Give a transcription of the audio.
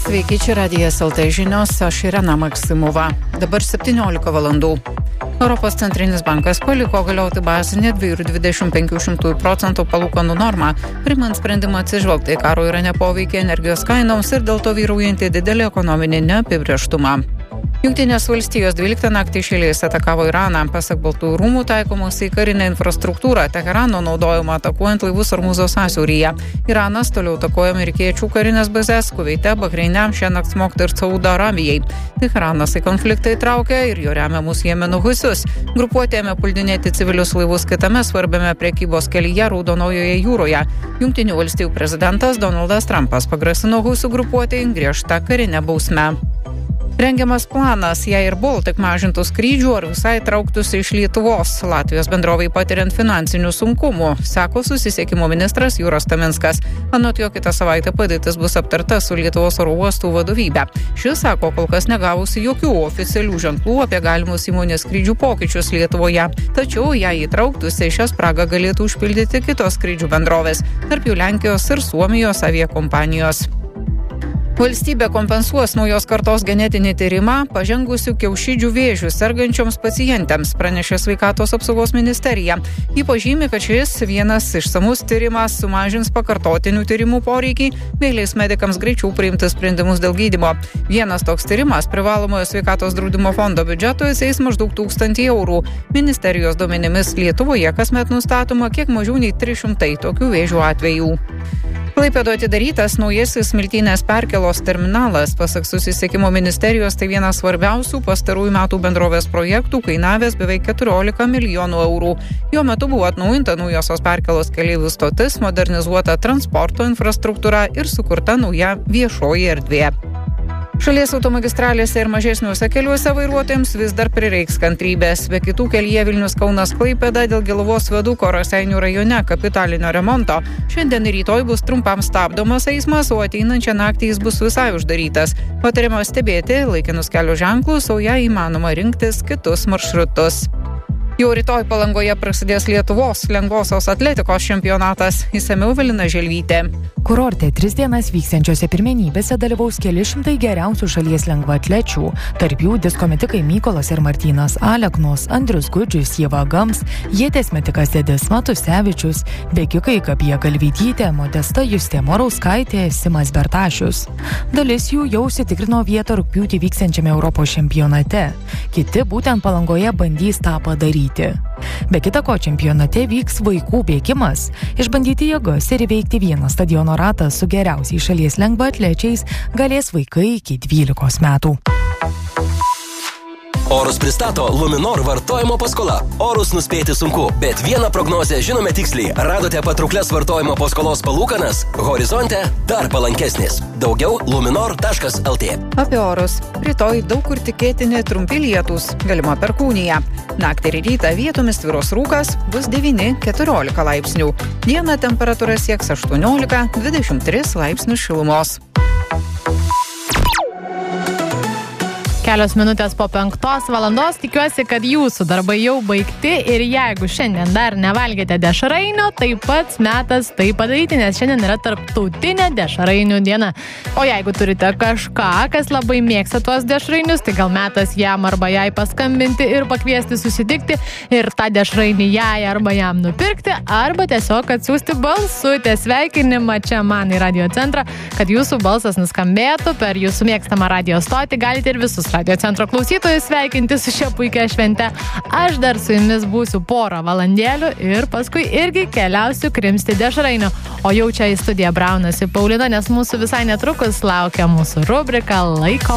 Sveiki, čia Radijas LT žinios, aš Irena Maksimova. Dabar 17 valandų. Europos centrinis bankas paliko galioti bazinę 2,25% palūkanų normą, priimant sprendimą atsižvelgti į karo Irane poveikį energijos kainoms ir dėl to vyraujantį didelį ekonominį neapibrėžtumą. Jungtinės valstijos 12 naktį iš eilės atakavo Iraną. Pasak Baltųjų rūmų taikomos į karinę infrastruktūrą Teherano naudojama atakuojant laivus Ormuzo sąsiauryje. Iranas toliau atakuoja amerikiečių karinės bazės Kuveite, Bahreine, šiąnakt smogta ir Saudo Arabijai. Teheranas į konfliktą įtraukia ir jo remiamus Jemeno husius. Grupuotė ėmė puldinėti civilius laivus kitame svarbiame prekybos kelyje Raudonojoje jūroje. Jungtinių valstijų prezidentas Donaldas Trumpas pagrasino husių grupuotei griežtą karinę bausmę. Rengiamas planas, jei ir Baltic mažintų skrydžių ar visai trauktųsi iš Lietuvos. Latvijos bendrovai patiriant finansinių sunkumų, sako susisiekimo ministras Jūras Taminskas. Anot jo, kitą savaitę padėtis bus aptarta su Lietuvos oro uostų vadovybe. Šis sako, kol kas negavusi jokių oficialių ženklų apie galimus įmonės skrydžių pokyčius Lietuvoje. Tačiau, jei įtrauktųsi, šią spragą galėtų užpildyti kitos skrydžių bendrovės, tarp jų Lenkijos ir Suomijos aviakompanijos. Valstybė kompensuos naujos kartos genetinį tyrimą pažengusių kiaušidžių vėžių sergančioms pacientėms, pranešė Sveikatos apsaugos ministerija. Ji pažymi, kad šis vienas išsamus tyrimas sumažins pakartotinių tyrimų poreikį, bei leis medikams greičiau priimti sprendimus dėl gydymo. Vienas toks tyrimas privalomojo sveikatos draudimo fondo biudžetui eis maždaug 1000 eurų. Ministerijos duomenimis Lietuvoje kasmet nustatoma kiek mažiau nei 300 tokių vėžių atvejų. Klaipėdoje atidarytas naujasis Smiltynės perkėlos terminalas. Pasak susisiekimo ministerijos, tai vienas svarbiausių pastarųjų metų bendrovės projektų, kainavęs beveik 14 milijonų eurų. Jo metu buvo atnaujinta naujosios perkėlos keleivių stotis, modernizuota transporto infrastruktūra ir sukurta nauja viešoji erdvė. Šalies automagistralėse ir mažesniuose keliuose vairuotojams vis dar prireiks kantrybės. Be kitų kelyje Vilnius-Kaunas-Klaipėda dėl Gėluvos viaduko Raseinių rajone kapitalinio remonto. Šiandien ir rytoj bus trumpam stabdomas eismas, o ateinančią naktį jis bus visai uždarytas. Patariama stebėti laikinus kelio ženklus, o jei įmanoma rinktis kitus maršrutus. Jau rytoj Palangoje prasidės Lietuvos lengvosios atletikos čempionatas. Išsamiau Evelina Želvytė. Kurorte 3 dienas vyksiančiose pirmenybėse dalyvaus keli šimtai geriausių šalies lengvaatlečių. Tarp jų diskometikai Mykolas ir Martynas Aleknos, Andrius Gudžius, Ieva Gams, ieties metikas Edis Matusevičius, bėgikai Gabija Galvytytė, Modesta Justė Morauskaitė, Simas Bertašius. Dalis jų jau užsitikrino vietą rugpjūtį vyksiančiame Europos čempionate. Kiti būtent Palangoje bandys tą padaryti. Be kita ko, čempionate vyks vaikų bėgimas. Išbandyti jėgas ir įveikti vieną stadiono ratą su geriausiais šalies lengvaatlečiais galės vaikai iki 12 metų. Orus pristato Luminor vartojimo paskola. Orus nuspėti sunku, bet vieną prognozę žinome tiksliai. Radote patrauklias vartojimo paskolos palūkanas? Horizonte dar palankesnis. Daugiau luminor.lt. Apie orus. Rytoj daug kur tikėtini trumpi lietūs, galima perkūnija. Naktį ir rytą vietomis tvyros rūkas, bus 9-14 laipsnių. Dieną temperatūra sieks 18-23 laipsnių šilumos. Kelios minutės po 5 valandos. Tikiuosi, kad jūsų darbai jau baigti ir jeigu šiandien dar nevalgėte dešrainio, tai pats metas tai padaryti, nes šiandien yra tarptautinė dešrainių diena. O jeigu turite kažką, kas labai mėgsta tuos dešrainius, tai gal metas jam arba jai paskambinti ir pakviesti susitikti ir tą dešrainį jai arba jam nupirkti, arba tiesiog atsiųsti balsutę sveikinimą čia man į radio centrą, kad jūsų balsas nuskambėtų per jūsų mėgstamą radio stotį. Galite ir visus Radio centro klausytojus sveikinti su šia puikia švente. Aš dar su jumis būsiu porą valandėlių ir paskui irgi keliausiu krimsti dešrainio. O jau čia į studiją braunasi Paulina, nes mūsų visai netrukus laukia mūsų rubrika Laiko